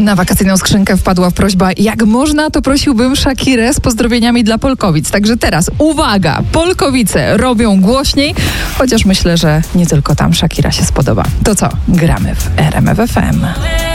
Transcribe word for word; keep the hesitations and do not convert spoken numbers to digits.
Na wakacyjną skrzynkę wpadła prośba, jak można, to prosiłbym Shakirę z pozdrowieniami dla Polkowic. Także teraz, uwaga, Polkowice robią głośniej, chociaż myślę, że nie tylko tam Shakira się spodoba. To co? Gramy w R M F F M.